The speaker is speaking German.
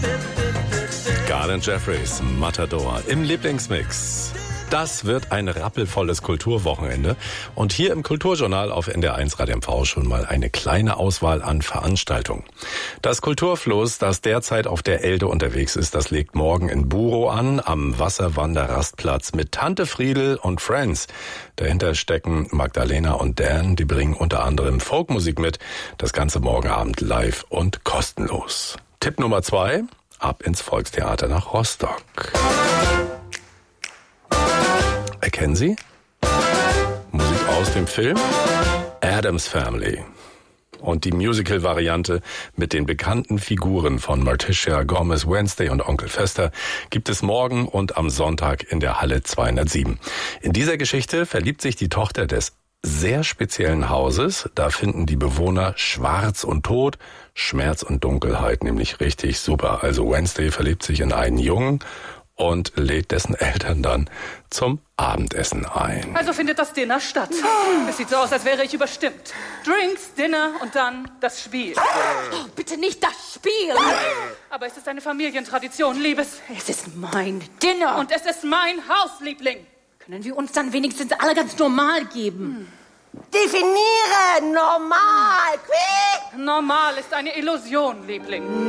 Garden Jeffries, Matador im Lieblingsmix. Das wird ein rappelvolles Kulturwochenende. Und hier im Kulturjournal auf NDR1 Radio MV schon mal eine kleine Auswahl an Veranstaltungen. Das Kulturfloß, das derzeit auf der Elde unterwegs ist, das legt morgen in Burow an, am Wasserwanderrastplatz mit Tante Friedel und Friends. Dahinter stecken Magdalena und Dan, die bringen unter anderem Folkmusik mit. Das Ganze morgen Abend live und kostenlos. Tipp Nummer 2, ab ins Volkstheater nach Rostock. Erkennen Sie? Musik aus dem Film Addams Family. Und die Musical-Variante mit den bekannten Figuren von Morticia, Gomez, Wednesday und Onkel Fester gibt es morgen und am Sonntag in der Halle 207. In dieser Geschichte verliebt sich die Tochter des sehr speziellen Hauses. Da finden die Bewohner Schwarz und Tod, Schmerz und Dunkelheit, nämlich richtig super. Also Wednesday verliebt sich in einen Jungen und lädt dessen Eltern dann zum Abendessen ein. Also findet das Dinner statt. Es sieht so aus, als wäre ich überstimmt. Drinks, Dinner und dann das Spiel. Oh, bitte nicht das Spiel. Aber es ist eine Familientradition, Liebes. Es ist mein Dinner. Und es ist mein Haus, Liebling. Können wir uns dann wenigstens alle ganz normal geben? Definiere normal, quick! Normal ist eine Illusion, Liebling.